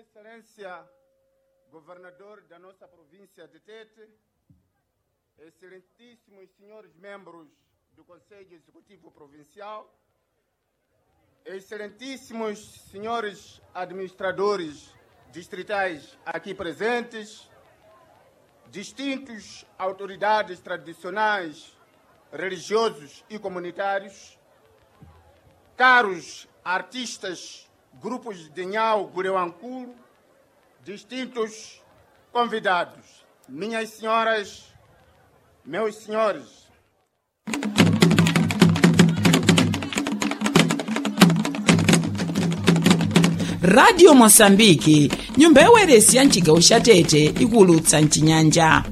Excelência, governador da nossa província de Tete, excelentíssimos senhores membros do Conselho Executivo Provincial, excelentíssimos senhores administradores distritais aqui presentes, distintos autoridades tradicionais, religiosos e comunitários, caros artistas, grupos de Nhau, Gureuancuru, distintos convidados, minhas senhoras, meus senhores. Radio Mosambiki, nyumba yaweresi ya nchigawo cha Tete ikulutsa mchinyanja.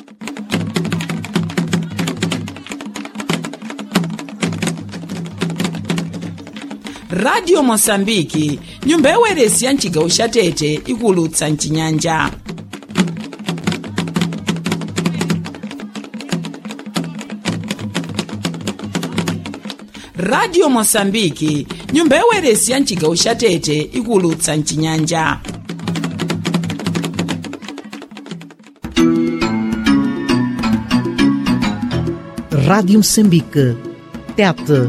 Radio Mosambiki, nyumba yaweresi ya nchigawo cha Tete ikulutsa mchinyanja. Radio Mosambiki, nyumba yaweresi ya nchigawo cha Tete ikulutsa mchinyanja. Rádio Moçambique, Tete.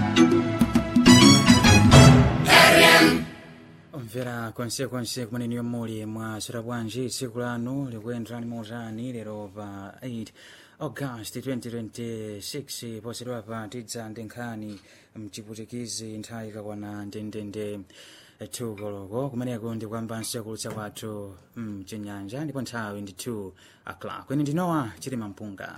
Omvera konse kumaneni yomuli mwa surabwanji tsiku lanu likuyenderani motani lero pa 8 August 2026 posedwa pa tidza ndenkhani mchiputikizi nthawi ikakwana ndendende tukoloko kumeneko ndi kwambanso kulutsa kwathu mchinyanja ndipo nthawi ndi 2 o'clock. Kwene ndinowa Chilima Mpunga.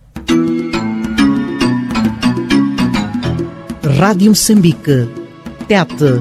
Rádio Moçambique, Tete.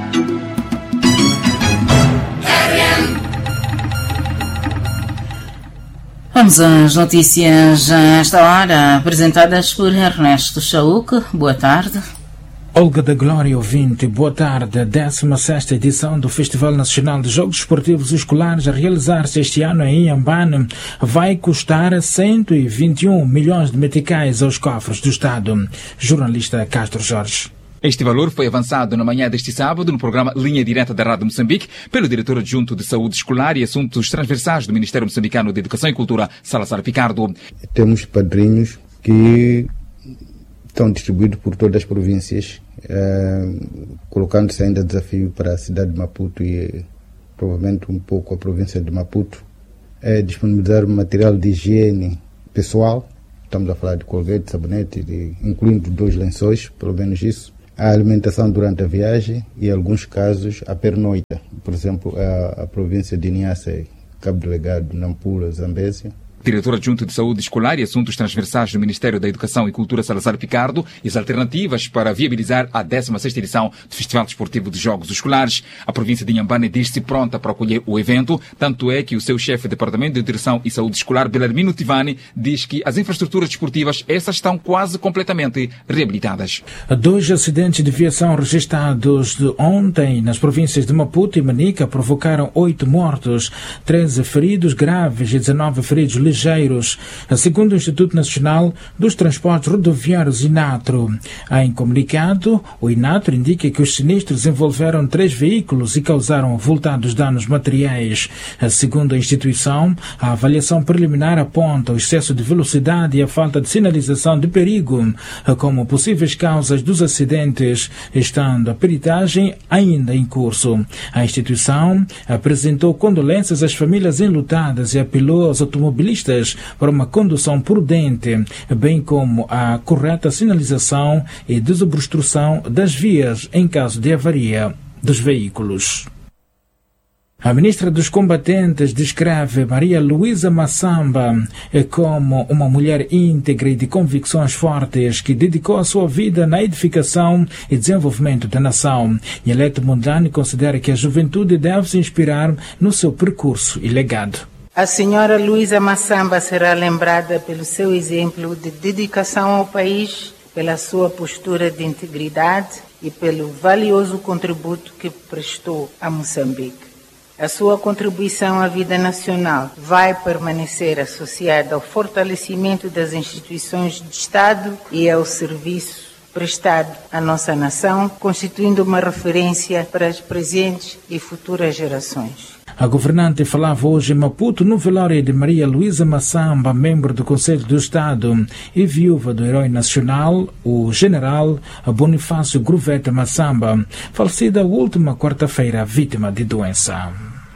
Vamos às notícias a esta hora, apresentadas por Ernesto Chauque. Boa tarde. Olga da Glória ouvinte, boa tarde. A 16ª edição do Festival Nacional de Jogos Esportivos Escolares a realizar-se este ano em Inhambane vai custar 121 milhões de meticais aos cofres do Estado. Jornalista Castro Jorge. Este valor foi avançado na manhã deste sábado no programa Linha Direta da Rádio Moçambique pelo diretor adjunto de Saúde Escolar e Assuntos Transversais do Ministério Moçambicano de Educação e Cultura, Salazar Picardo. Temos padrinhos que estão distribuídos por todas as províncias, colocando-se ainda desafio para a cidade de Maputo e provavelmente um pouco a província de Maputo, disponibilizar material de higiene pessoal. Estamos a falar de colgate, sabonete, incluindo 2 lençóis, pelo menos isso. A alimentação durante a viagem e, em alguns casos, a pernoita. Por exemplo, a província de Niassa, Cabo Delegado, Nampula, Zambésia. Diretor adjunto de Saúde Escolar e Assuntos Transversais do Ministério da Educação e Cultura, Salazar Picardo, e as alternativas para viabilizar a 16ª edição do Festival Desportivo de Jogos Escolares. A província de Inhambane diz-se pronta para acolher o evento, tanto é que o seu chefe de Departamento de Direção e Saúde Escolar, Belarmino Tivani, diz que as infraestruturas desportivas, essas estão quase completamente reabilitadas. 2 acidentes de viação registrados ontem nas províncias de Maputo e Manica provocaram 8 mortos, 13 feridos graves e 19 feridos ligeiros, segundo o Instituto Nacional dos Transportes Rodoviários INATRO. Em comunicado, o INATRO indica que os sinistros envolveram 3 veículos e causaram avultados danos materiais. Segundo a instituição, a avaliação preliminar aponta o excesso de velocidade e a falta de sinalização de perigo como possíveis causas dos acidentes, estando a peritagem ainda em curso. A instituição apresentou condolências às famílias enlutadas e apelou aos automobilistas para uma condução prudente, bem como a correta sinalização e desobstrução das vias em caso de avaria dos veículos. A ministra dos Combatentes descreve Maria Luísa Massamba como uma mulher íntegra e de convicções fortes que dedicou a sua vida na edificação e desenvolvimento da nação. Yelete Mondlane considera que a juventude deve se inspirar no seu percurso e legado. A senhora Luísa Massamba será lembrada pelo seu exemplo de dedicação ao país, pela sua postura de integridade e pelo valioso contributo que prestou a Moçambique. A sua contribuição à vida nacional vai permanecer associada ao fortalecimento das instituições de Estado e ao serviço prestado à nossa nação, constituindo uma referência para as presentes e futuras gerações. A governante falava hoje em Maputo no velório de Maria Luísa Massamba, membro do Conselho do Estado e viúva do herói nacional, o general Bonifácio Gruveta Massamba, falecida a última quarta-feira vítima de doença.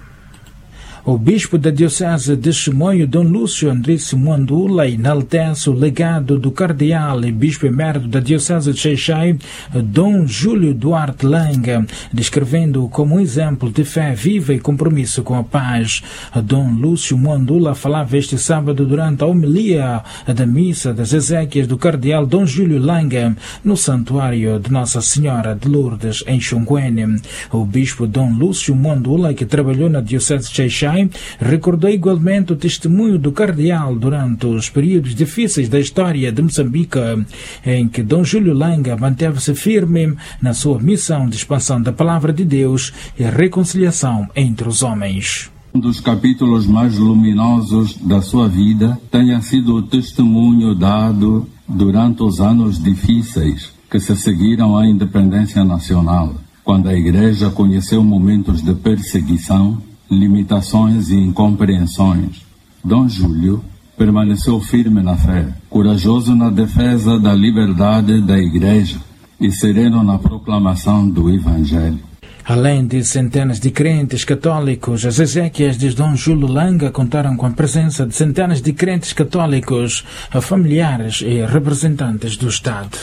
O bispo da Diocese de Chimoio, Dom Lúcio Andrício Mwandula, enaltece o legado do cardeal e bispo emérito da Diocese de Xai-Xai, Dom Júlio Duarte Langa, descrevendo-o como um exemplo de fé viva e compromisso com a paz. Dom Lúcio Mwandula falava este sábado durante a homilia da missa das exéquias do cardeal Dom Júlio Langa, no santuário de Nossa Senhora de Lourdes, em Xonguene. O bispo Dom Lúcio Mwandula, que trabalhou na Diocese de Xai-Xai, recordou igualmente o testemunho do cardeal durante os períodos difíceis da história de Moçambique, em que Dom Júlio Langa manteve-se firme na sua missão de expansão da Palavra de Deus e reconciliação entre os homens. Um dos capítulos mais luminosos da sua vida tenha sido o testemunho dado durante os anos difíceis que se seguiram à independência nacional, quando a Igreja conheceu momentos de perseguição, limitações e incompreensões. Dom Júlio permaneceu firme na fé, corajoso na defesa da liberdade da Igreja e sereno na proclamação do Evangelho. Além de centenas de crentes católicos, as exéquias de Dom Júlio Langa contaram com a presença de centenas de crentes católicos, familiares e representantes do Estado.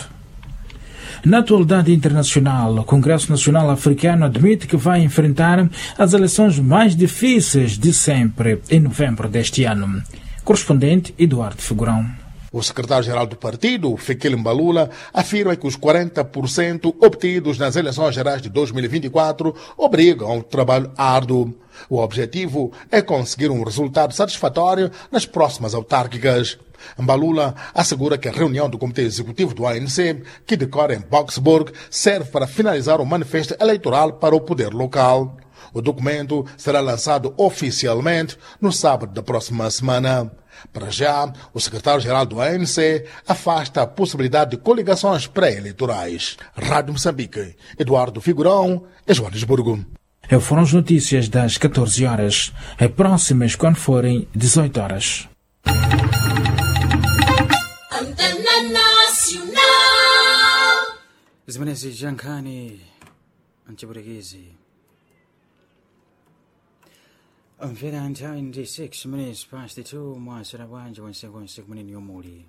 Na atualidade internacional, o Congresso Nacional Africano admite que vai enfrentar as eleições mais difíceis de sempre em novembro deste ano. Correspondente Eduardo Figurão. O secretário-geral do partido, Fikile Mbalula, afirma que os 40% obtidos nas eleições gerais de 2024 obrigam ao trabalho árduo. O objetivo é conseguir um resultado satisfatório nas próximas autárquicas. Mbalula assegura que a reunião do Comitê Executivo do ANC, que decorre em Boksburg, serve para finalizar o manifesto eleitoral para o poder local. O documento será lançado oficialmente no sábado da próxima semana. Para já, o secretário-geral do ANC afasta a possibilidade de coligações pré-eleitorais. Rádio Moçambique, Eduardo Figurão, Joanesburgo. Foram as notícias das 14 horas, próximas quando forem 18 horas. Zimenezi Jankani Antiburegizi Mvera nthawi ndi 6 minutes past 2 mwasera bwanji wensekonse kumene yomuli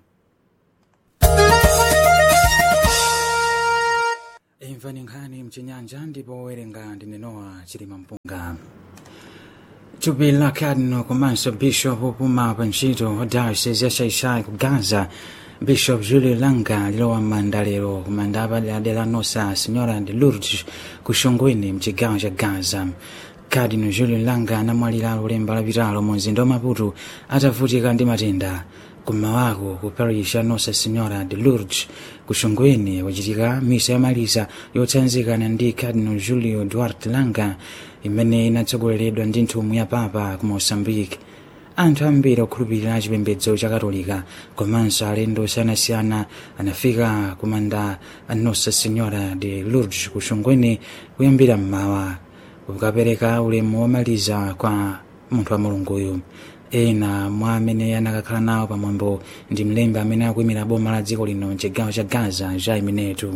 imvani nkhani mchinyanja ndipo werenga ndi Noah Chilima Mpunga. Thupi la Cardinal komanso Bishop opuma pa ntchito wa Diocese ya Xai-Xai ku Gaza, Bishop Júlio Langa lilowa m'manda lero ku manda apadera Nossa Senhora de Lourdes ku Xongweni mchigawo cha Gaza. Cardinal Júlio Langa anamwalira lolemba lapitalo mu mzinda wa Maputo atavutika ndi matenda. Kumawako ku parish ya Nossa Senhora de Lourdes ku Xongweni wachitika misa yamaliza yotsanzikana ndi Cardinal Júlio Duarte Langa imene inatsogoleredwa ndi nthumwi ya Papa ku Moçambique. Anthu ambiri okhulupirira chipembedzo cha Katolika komanso alendo osiyanasiyana anafika ku manda a Nossa Senhora de Lourdes ku Xongweni kuyambira mmawa kukapereka ulemu womaliza kwa munthu wa Mulunguyu. Ena mwa amene anakakhala nawo pamwambo ndi mlembi amene akuyimira boma la dziko lino mchigawo cha Gaza, Jai Minetu.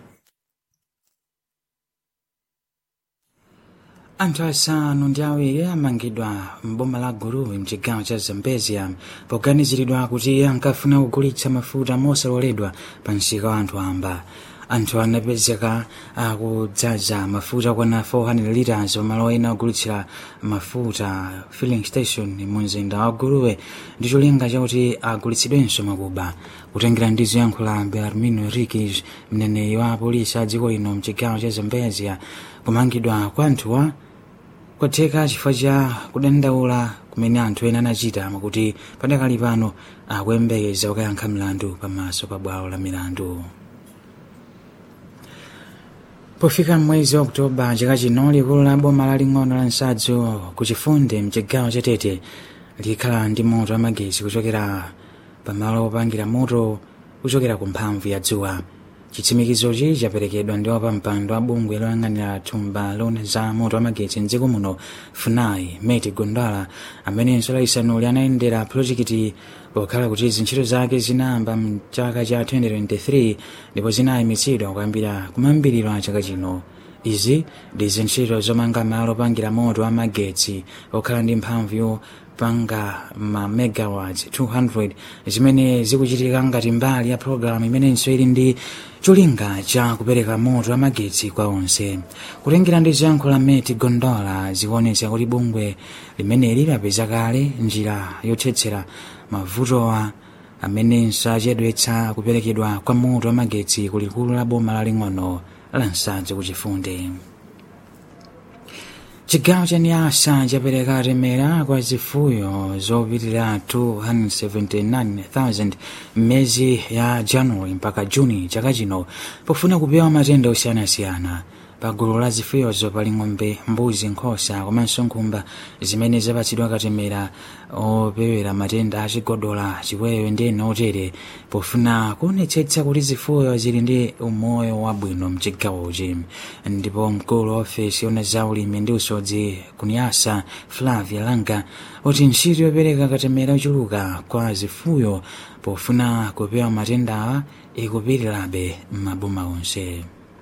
Anthu asanu ndi awiri amangidwa m'boma la Guluwe mchigawo cha Zambezia poganiziridwa kuti ankafuna kugulitsa mafuta mosaloledwa pa msika wa anthu amba. Anthu anapezeka akudzaza mafuta kwana 400 liters pamalo ena ogulitsira mafuta filling station mu mzinda wa Guluwe ndi cholinga chakuti agulitsidwenso makuba. Kutengera ndi ziyankho la Belarmino Henriques, mneneri wa polisi a dziko lino mchigawo cha Zambezia, kumangidwa kwa anthuwa kwatheka chifukwa cha kudandaula kumene anthu ena anachita makuti padakali pano akuyembekeza kukayankha milandu pamaso pa bwalo la milandu. Pofika mwezi wa Oktoba chaka chino, likulu la boma laling'ono la Nsadzu ku Chifunde mchigawo cha Tete likhala ndi moto wa magetsi kuchokera pamalo opangira moto kuchokera ku mphamvu ya dzuwa. chitsimikizochi chaperekedwa ndi wapampando wa bungwe loyang'anira thumba lona za moto wamagetsi mdziko muno funai Meti Gondola, amenenso laisanuli anayendera projekiti pokhala kuti zintchito zake zinayamba mchaka cha 2023 ndipo zinayimitsidwa kuyambira kumayambiriro a chaka chino. Izi ndi zintchito zomanga malo opangira moto wamagetsi okhala ndi mphamvu yopanga ma megawatts 200 zimene zikuchitika ngati mbali ya programu imenenso ili ndi cholinga cha kupereka moto wamagetsi kwa onse. Kutengera ndi ziyankho la Meti Gondola zikuonetsa kuti bungwe limeneli lapeza kale njira yothetsera mavutowa amenenso achedwetsa kuperekedwa kwa moto wamagetsi kulikulu la boma laling'ono la Nsanje kuchifunde. Chigawo cha Niasa chapereka temera kwa zifuyo zopitirira 279,000 mmezi ya January mpaka Juni chaka chino pofuna kupewa matenda osiyanasiyana. Pagulu la zifuyozo pali ng'ombe, mbuzi, nkhosa komanso nkhumba zimene zapatsidwa katemera opewera matenda achigodola, chiwewe ndi ena otere pofuna kuonetsetsa kuti zifuyo zili ndi umoyo wabwino mchigawochi. Ndipo mkulu wa ofesi yona za ulimi ndi usodzi ku Niasa Flavia Langa oti ntchito yopereka katemera ochuluka kwa zifuyo pofuna kupewa matendawa ikupitirirabe m'maboma onse.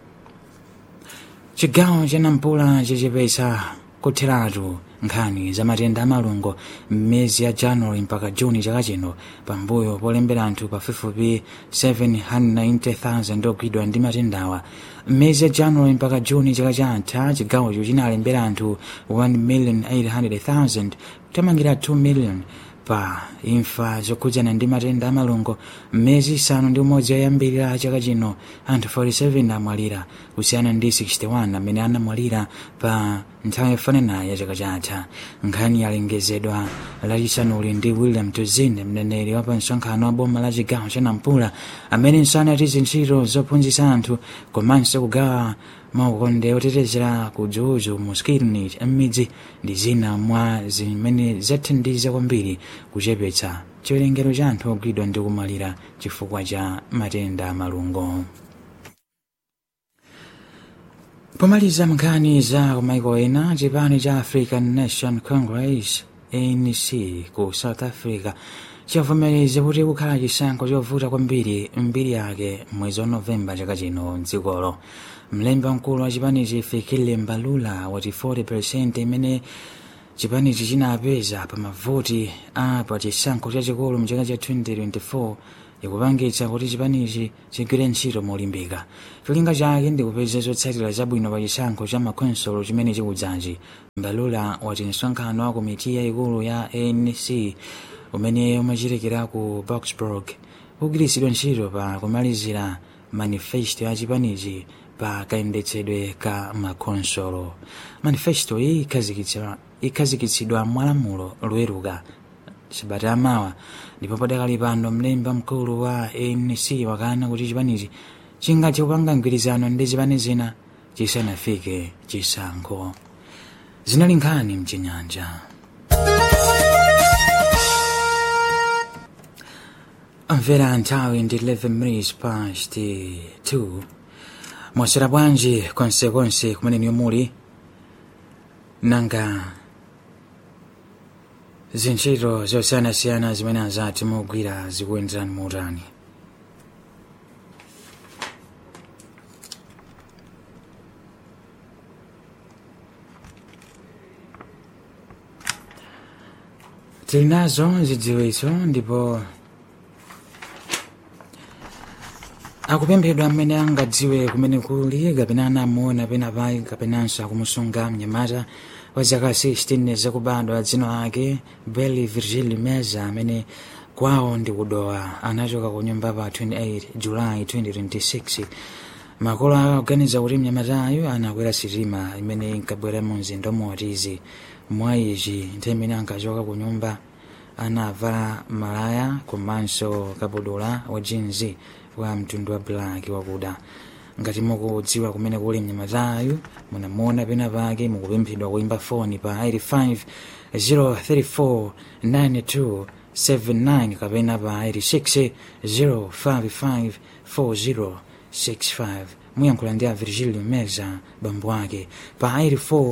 Chigawo cha Nampula chichepetsa kutheratu nkhani za matenda amalungo mmezi ya January mpaka Juni chaka chino pambuyo polembera anthu pafupifupi 790,000 ogwidwa ndi matendawa. Mmezi ya January mpaka Juni chaka chatha chigawocho chinalembera anthu 1,800,000 kutamangira 2 million pa imfa zokhudzana ndi matenda amalungo. Mmezi isanu ndi umodzi yoyambirira chaka chino anthu 47 amwalira kusiyana ndi 61 amene anamwalira pa nthawi yofananayo ya chaka chatha. Nkhani yalengezedwa lachisanuli ndi William Tuzinde, mneneri wa pa msonkhano wa boma la chigawo cha Nampula amenenso anati zintchito zophunzitsa anthu komanso kugawa maukonde otetezera kudzuzu mosquito net m'midzi ndi zina mwa zimene zathandiza kwambiri kuchepetsa chiwerengero cha anthu ogwidwa ndi kumwalira chifukwa cha matenda amalungo. Pomaliza nkhani za kumaiko ena, chipani cha African National Congress ANC ku South Africa chavomereza kuti kukhala chisankho chovuta kwambiri mbiri yake mwezi wa Novemba chaka chino mdzikolo. Mlembi mkulu wa chipanichi Fikile Mbalula wati 40% imene chipanichi chinapeza pa mavoti pa chisankho chachikulu mchaka cha 2024 ikupangitsa kuti chipanichi chigwire ntchito molimbika. Cholinga chake ndi kupeza zotsatira zabwino pa chisankho cha makonsolo chimene chikudzachi. Mbalula wati msonkhano wa komiti yayikulu ya ANC umene umachitikira ku Boksburg ugwiritsidwa ntchito pa kumalizira manifesto ya chipanichi pa kayendetsedwe ka makonsolo. Manifesto iyi ikhazikitsidwa mwalamulo loweruka sabata yamawa ndipo padakali pano mlembi mkulu wa ANC wakana kuti chipanichi chingathe kupanga mgwirizano ndi zipani zina chisanafike chisankho. Zinali nkhani mchinyanja. Amvera nthawi ndi 11 minutes past 2. Mwasera bwanji konsekonse kumene niyo muli nanga zintchito zosiyanasiyana zimene azati mugwira zikuyenderani motani. Tili nazo zidziwitso ndipo akupemphedwa amene angadziwe kumene kuli kapena anamuona pena pai kapenanso akumusunga mnyamata wa zaka 16 zakubadwa dzina ake Beli Virgil Meza amene kwawo ndi kudowa anachoka ku nyumba pa 28 July 2026. Makolo akuganiza kuti mnyamatayo anakwera sitima imene inkabwera mu mzinda Moatizi mwayichi nthawi imene ankachoka ku nyumba anavala malaya komanso kabudola wa jinzi wa mtundu wa black wakuda. Ngati mukudziwa kumene kuli mnyamatayo munamuona pena pake mukupemphedwa kuimba foni pa 85 034 9279 kapena pa 86 055 40 65 muyankulandia Virgilio Meza bambo wake pa 84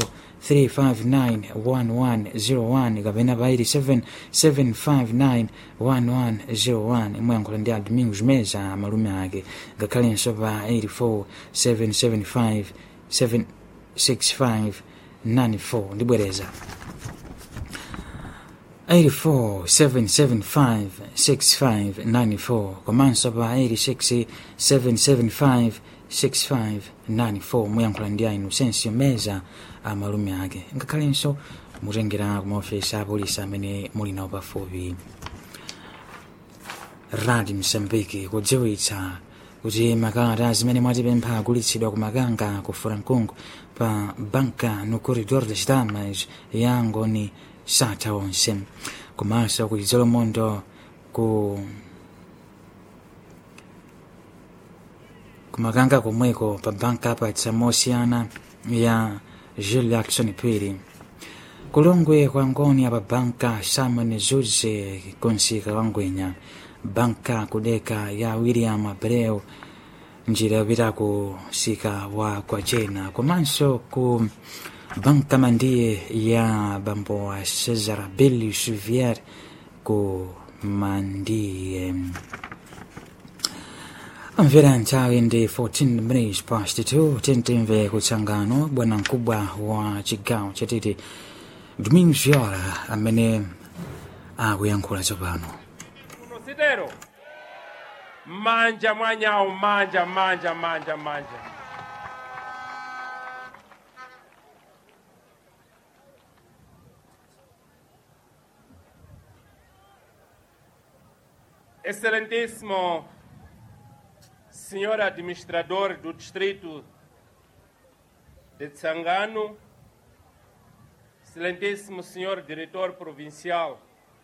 3591101 kapena pa 87 759 1101 muyankulandia Domingos Meza malume ake ngakhalenso pa 84 775 765 94 ndibwereza 84-775-6594 komanso pa 86-775-6594 muyankulandia Inocencio Meza amalume ake ngakhalenso mutengera ku maofesi a polisi amene muli nawo pafupi. Radio Msambiki kudziwitsa kuti makalata zimene mwatipempha agulitsidwa ku makanga ku Furankungu pa banka no corredor das damas ya ngoni sata onse komanso ku Idzolomondo ku makanga komweko pa banka pa tsamosiyana ya Jules Jackson Piri kulongwe kwa ngoni pa banka Simon Zuze konsika wangwenya banka kudeka ya William Abreu njira yopita ku sika wa kwa jena komanso ku banka mandiye ya bambo wa Cesar Belli Suvier ku mandiye. Amvera nthawi ndi 14 minutes past 2 tentemve kutsangano bwana mkubwa wa chigawo chatete Domingos Viola amene akuyankhula tsopano. Considero manja mwanyawo manja. Excelentíssimo senhor administrador do distrito de Tsangano, excelentíssimo senhor diretor provincial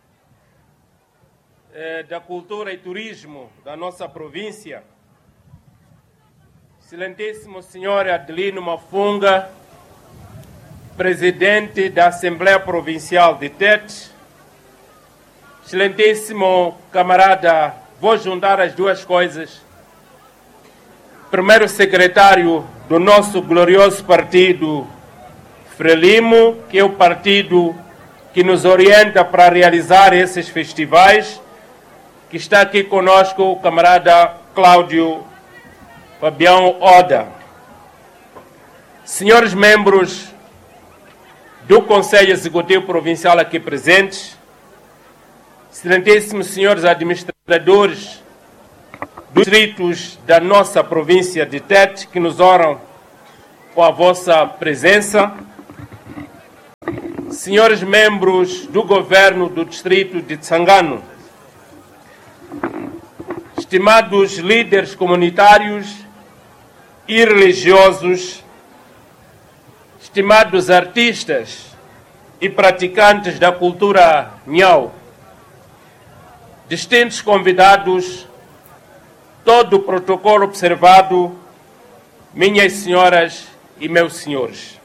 da Cultura e Turismo da nossa província, excelentíssimo senhor Adelino Mafunga, presidente da Assembleia Provincial de Tete, excelentíssimo camarada, vou juntar as duas coisas, primeiro secretário do nosso glorioso partido Frelimo, que é o partido que nos orienta para realizar esses festivais, que está aqui conosco o camarada Cláudio Fabião Oda. Senhores membros do Conselho Executivo Provincial aqui presentes, excelentíssimos senhores administradores dos distritos da nossa província de Tete, que nos honram com a vossa presença, senhores membros do governo do distrito de Tsangano, estimados líderes comunitários e religiosos, estimados artistas e praticantes da cultura Nhau, distintos convidados, todo o protocolo observado, minhas senhoras e meus senhores.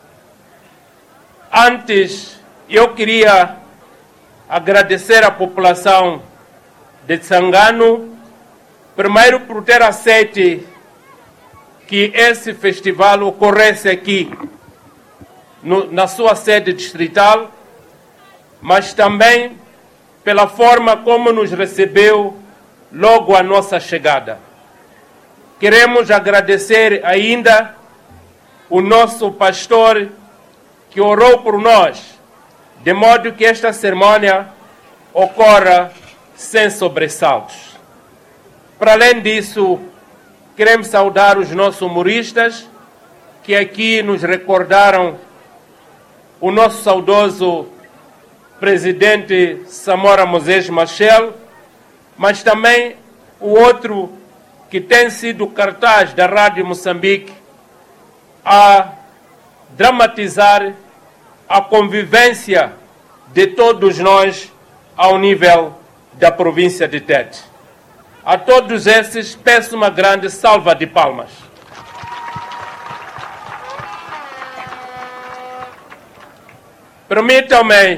Antes, eu queria agradecer à população de Tsangano, primeiro por ter aceito que esse festival ocorresse aqui, na sua sede distrital, mas também pela forma como nos recebeu logo à nossa chegada. Queremos agradecer ainda o nosso pastor que orou por nós, de modo que esta cerimônia ocorra sem sobressaltos. Para além disso, queremos saudar os nossos humoristas que aqui nos recordaram o nosso saudoso presidente Samora Moses Machel, mas também o outro que tem sido cartaz da Rádio Moçambique a dramatizar a convivência de todos nós ao nível da província de Tete. A todos esses peço uma grande salva de palmas. Permitam-me,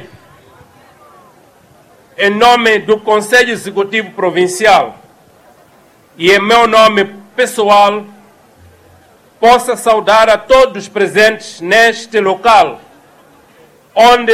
em nome do Conselho Executivo Provincial e em meu nome pessoal, possa saudar a todos presentes neste local, onde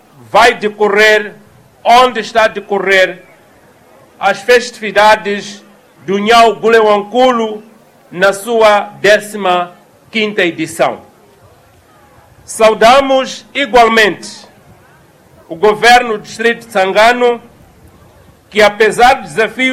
está a decorrer as festividades do Nhau Gulewangulu na sua 15ª edição. Saudamos igualmente o governo do Distrito de Sangano, que apesar de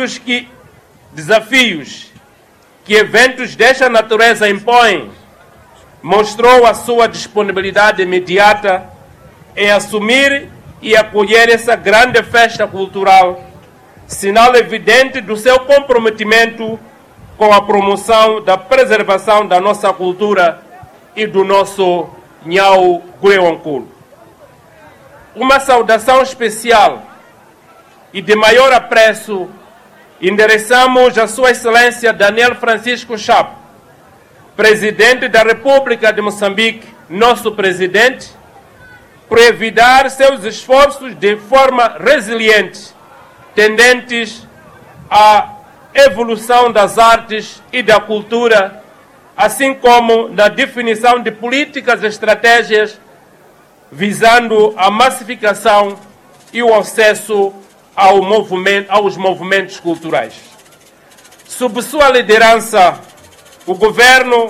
desafios que eventos desta natureza impõem, mostrou a sua disponibilidade imediata em assumir e acolher essa grande festa cultural, sinal evidente do seu comprometimento com a promoção da preservação da nossa cultura e do nosso Nhau Gulewangulu. Uma saudação especial e de maior apreço endereçamos a Sua Excelência Daniel Francisco Chapo, Presidente da República de Moçambique, nosso Presidente, por evitar seus esforços de forma resiliente, tendentes à evolução das artes e da cultura, assim como na definição de políticas e estratégias visando a massificação e o acesso aos movimentos culturais. Sob sua liderança, o governo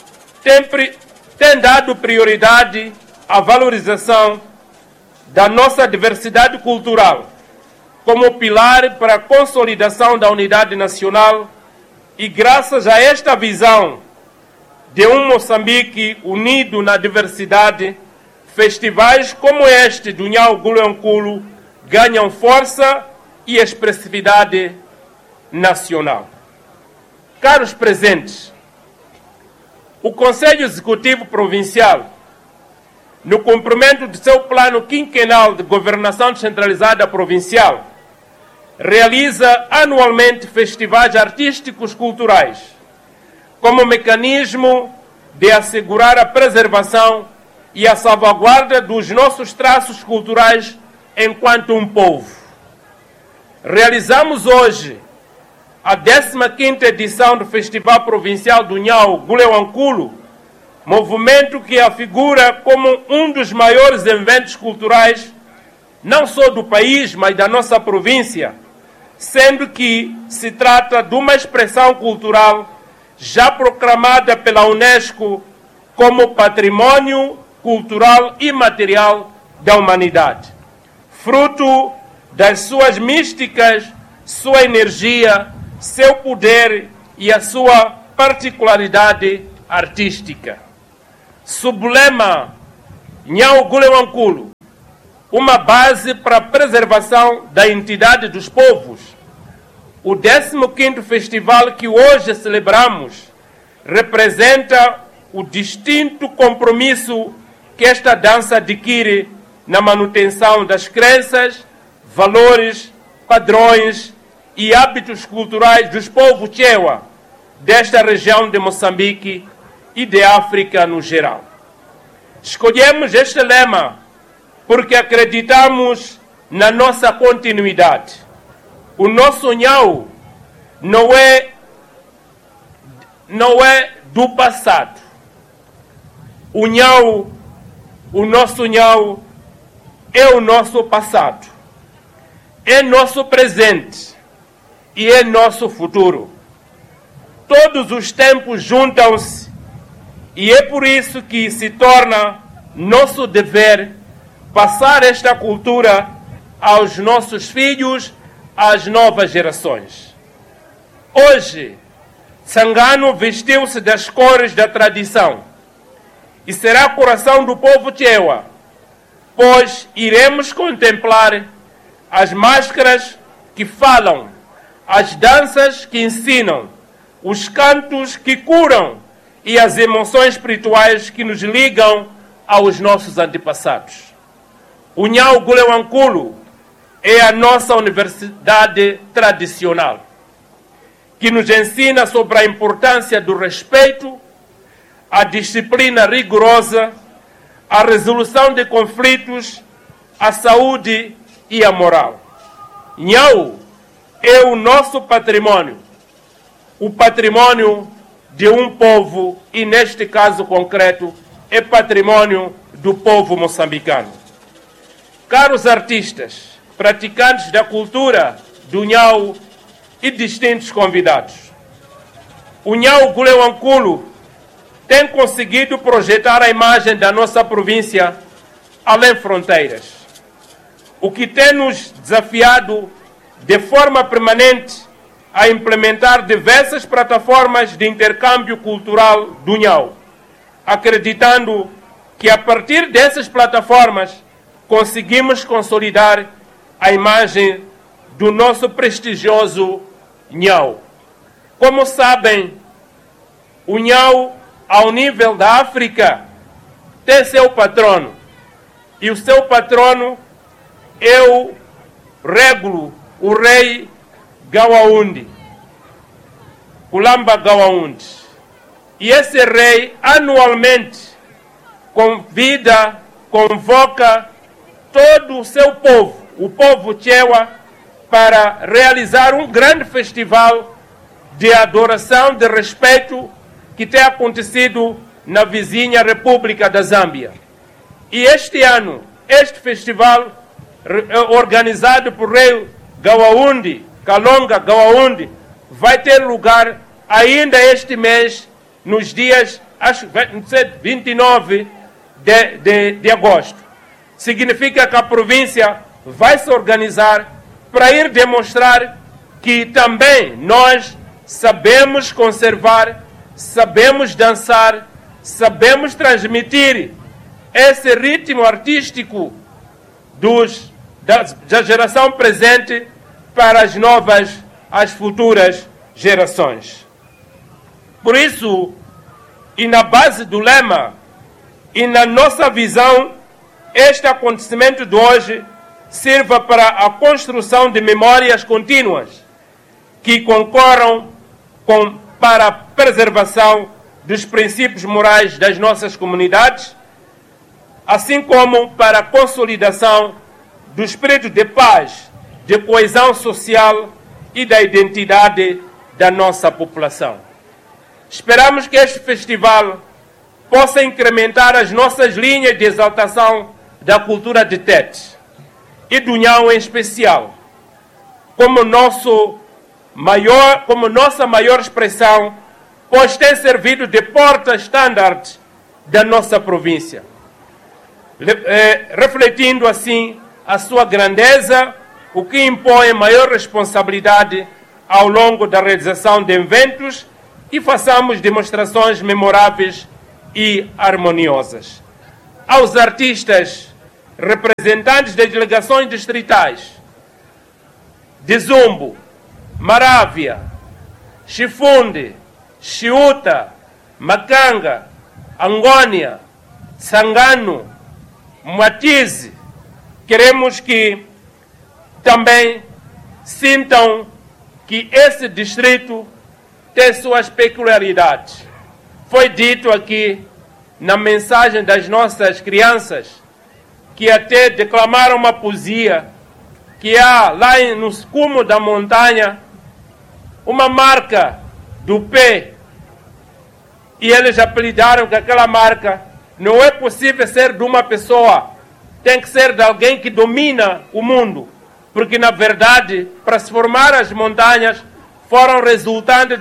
tem dado prioridade à valorização da nossa diversidade cultural como pilar para a consolidação da unidade nacional, e graças a esta visão de um Moçambique unido na diversidade, festivais como este do Nhau Gulewangulu ganham força e expressividade nacional. Caros presentes, o Conselho Executivo Provincial, no cumprimento de seu plano quinquenal de governação descentralizada provincial, realiza anualmente festivais artísticos culturais como mecanismo de assegurar a preservação e a salvaguarda dos nossos traços culturais enquanto um povo. Realizamos hoje a 15ª edição do Festival Provincial do Nhau Gulewangulu, movimento que afigura como um dos maiores eventos culturais, não só do país, mas da nossa província, sendo que se trata de uma expressão cultural já proclamada pela Unesco como Patrimônio Cultural Imaterial da Humanidade, fruto das suas místicas, sua energia, seu poder e a sua particularidade artística. Sob o lema Nhau Gulewangulu, uma base para a preservação da identidade dos povos, o 15º festival que hoje celebramos representa o distinto compromisso que esta dança adquire na manutenção das crenças, valores, padrões e hábitos culturais dos povos Chewa desta região de Moçambique e de África no geral. Escolhemos este lema porque acreditamos na nossa continuidade. O nosso Nhau não é do passado. O nosso Nhau é o nosso passado, é nosso presente e é nosso futuro. Todos os tempos juntam-se e é por isso que se torna nosso dever passar esta cultura aos nossos filhos, às novas gerações. Hoje, Sangano vestiu-se das cores da tradição e será coração do povo Chewa, pois iremos contemplar as máscaras que falam, as danças que ensinam, os cantos que curam e as emoções espirituais que nos ligam aos nossos antepassados. O Nhau Gulewangulu é a nossa universidade tradicional, que nos ensina sobre a importância do respeito, a disciplina rigorosa, a resolução de conflitos, a saúde e a moral. Nhau é o nosso patrimônio, o patrimônio de um povo e, neste caso concreto, é patrimônio do povo moçambicano. Caros artistas, praticantes da cultura do Nhau e distintos convidados, o Nhau Guleuanculo tem conseguido projetar a imagem da nossa província além fronteiras, o que tem nos desafiado de forma permanente a implementar diversas plataformas de intercâmbio cultural do Nhau, acreditando que a partir dessas plataformas conseguimos consolidar a imagem do nosso prestigioso Nhau. Como sabem, o Nhau, ao nível da África, tem seu patrono. E o seu patrono é o régulo, o rei Gawaundi, Kulamba Gawaundi. E esse rei, anualmente, convoca todo o seu povo, o povo Chewa, para realizar um grande festival de adoração, de respeito, que tem acontecido na vizinha República da Zâmbia. E este ano, este festival, organizado por rei Gawaundi, Kalonga Gawaundi, vai ter lugar ainda este mês, nos dias, acho que vai ser 29 de agosto. Significa que a província vai se organizar para ir demonstrar que também nós sabemos conservar, sabemos dançar, sabemos transmitir esse ritmo artístico da geração presente para as futuras gerações. Por isso, e na base do lema, e na nossa visão, este acontecimento de hoje sirva para a construção de memórias contínuas que concorram para a preservação dos princípios morais das nossas comunidades, assim como para a consolidação do espírito de paz, de coesão social e da identidade da nossa população. Esperamos que este festival possa incrementar as nossas linhas de exaltação da cultura de Tete e do Nhau em especial, como nossa maior expressão, pois tem servido de porta-estandarte da nossa província, refletindo assim a sua grandeza, o que impõe maior responsabilidade ao longo da realização de eventos e façamos demonstrações memoráveis e harmoniosas. Aos artistas, representantes das delegações distritais de Zumbo, Marávia, Chifunde, Chiuta, Macanga, Angônia, Sangano, Matize, queremos que também sintam que esse distrito tem suas peculiaridades. Foi dito aqui na mensagem das nossas crianças que até declamaram uma poesia que há lá no cume da montanha uma marca do pé, e eles apelidaram que aquela marca não é possível ser de uma pessoa, tem que ser de alguém que domina o mundo, porque na verdade para se formar as montanhas foram resultante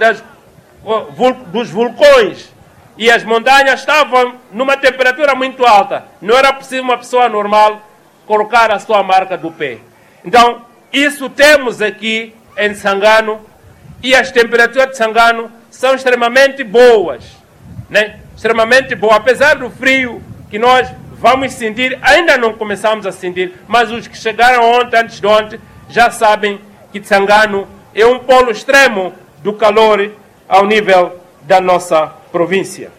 dos vulcões, e as montanhas estavam numa temperatura muito alta, não era possível uma pessoa normal colocar a sua marca do pé. Então, isso temos aqui em Sangano, e as temperaturas de Sangano são extremamente boas, né? Extremamente boas, apesar do frio que nós vamos sentir, ainda não começamos a sentir, mas os que chegaram ontem, antes de ontem, já sabem que Sangano é um polo extremo do calor ao nível da nossa província.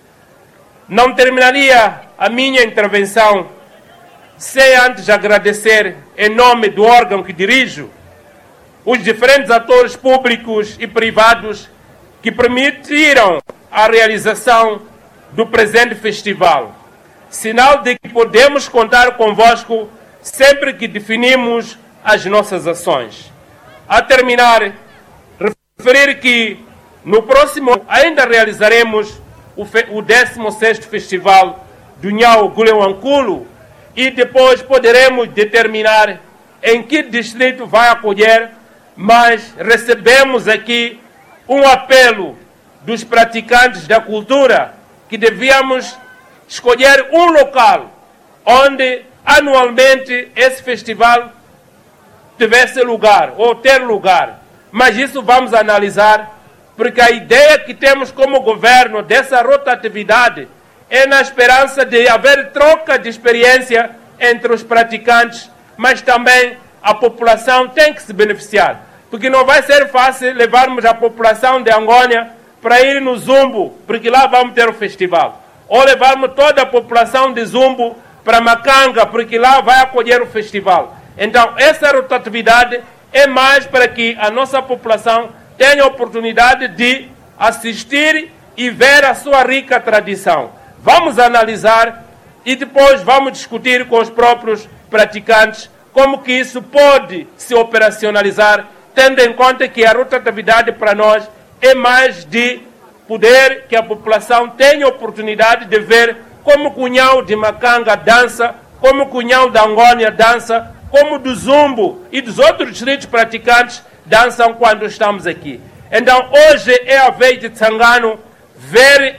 Não terminaria a minha intervenção sem antes agradecer, em nome do órgão que dirijo, os diferentes atores públicos e privados que permitiram a realização do presente festival, sinal de que podemos contar convosco sempre que definimos as nossas ações. A terminar, referir que No próximo, ainda realizaremos o 16º Festival do Nhau Gulewankulo e depois poderemos determinar em que distrito vai acolher, mas recebemos aqui um apelo dos praticantes da cultura que devíamos escolher um local onde anualmente esse festival tivesse lugar ou ter lugar. Mas isso vamos analisar, porque a ideia que temos como governo dessa rotatividade é na esperança de haver troca de experiência entre os praticantes, mas também a população tem que se beneficiar. Porque não vai ser fácil levarmos a população de Angônia para ir no Zumbo, porque lá vamos ter o festival. Ou levarmos toda a população de Zumbo para Macanga, porque lá vai acolher o festival. Então, essa rotatividade é mais para que a nossa população tenha a oportunidade de assistir e ver a sua rica tradição. Vamos analisar e depois vamos discutir com os próprios praticantes como que isso pode se operacionalizar, tendo em conta que a rotatividade para nós é mais de poder que a população tenha a oportunidade de ver como o Cunhão de Macanga dança, como o Cunhão da Angônia dança, como do Zumbo e dos outros distritos praticantes dançam quando estamos aqui. Então, hoje é a vez de Tsangano ver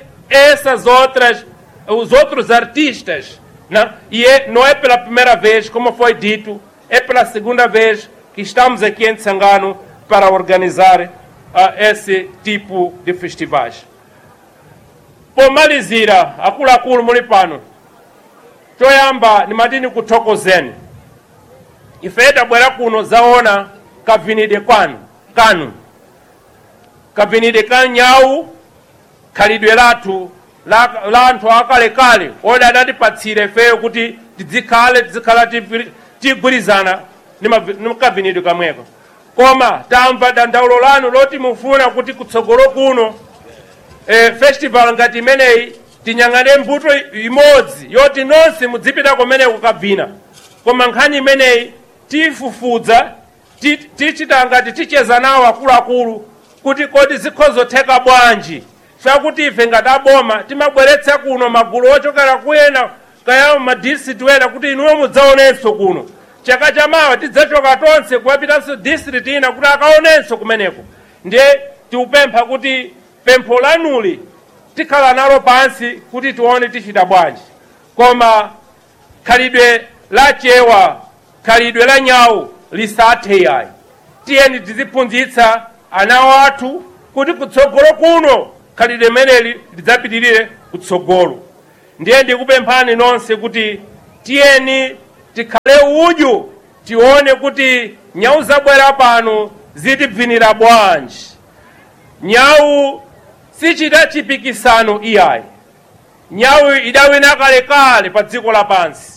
os outros artistas, né? E não é pela primeira vez, como foi dito, é pela segunda vez que estamos aqui em Tsangano para organizar esse tipo de festivais. Por malizira, akula mulipano, toyamba ni madini kuthokozeni. Ifeda bwera kuno zaona kavinide kanu. Kavinide Nhau khalidwe lathu la anthu akalekale oda adatipatsire feyo kuti tizikhala tigwirizana ni kavinide kamweko. Koma tamva dandaulo lanu loti mufuna kuti kutsogolo kuno festival ngati imeneyi tinyang'ane mbuto imodzi yoti nonse mudzipita kumene kukabvina. Koma nkhani imeneyi tifufudza tichita ngati ticheza nawo akuluakulu kuti kodi zikhozotheka bwanji, chakuti ife ngati aboma timabweretsa kuno magulu ochokera kuyena kaya madistrict wena kuti inuwo mudzaonenso kuno. Chaka chamawa tidzachoka tonse kuwapitanso district ina kuti akaonenso kumeneko. Ndiye tiupempha kuti pempho lanuli tikhala nalo pansi kuti tione tichita bwanji. Koma khalidwe la chewa, khalidwe la Nhau lisathe yayi. Tiyeni tiziphunzitsa ana wathu kuti kutsogolo kuno khalidwe meneli lidzapitirire kutsogolo. Ndiye ndikupemphani nonse kuti tiyeni tikhale udyu tione kuti Nhau zabwera pano zitibvinira bwanji. Nhau sichita chipikisano iyayi. Nhau idawina kalekale pa dziko lapansi.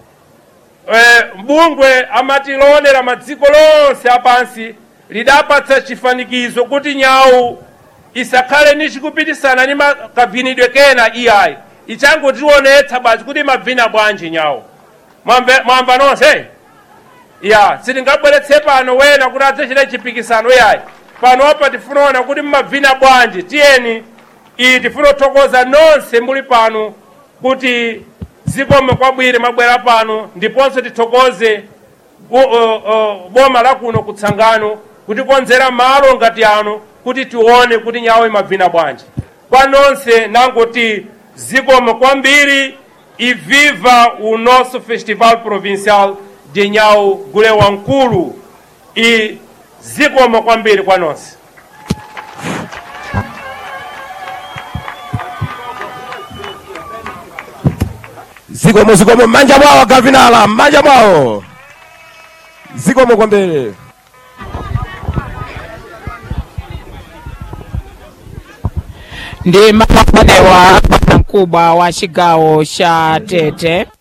Mbungwe amatilonera madziko lonse apansi lidapatsa chifanikizo kuti Nhau isakhale ni chikupitisana ni makavinidwe kena iyayi. Ichangotionetsa basi kuti mavina bwanji Nhau. Mwamba nonse? Ya, sitingabweretse pano wena kuti adzachita chipikisano iyayi. Panopa tifunaona kuti mavina bwanji. Tiyeni tifuna kuthokoza nonse muli pano kuti zikomo kwabwino mwabwera pano, ndiponso tithokoze boma la kuno kutsangano kuti konzera malo ngati ano kuti tione kuti Nhau imavina bwanji. Kwa nonse nangoti zikomo kwambiri e viva o nosso Festival Provincial de Nhau Gulewankulo e zikomo kwambiri kwa nonse. Zikomo manja mwawo gavinala manja mwawo. Zikomo kwambiri. Ndi mamanewa mkubwa wa chigawo cha Tete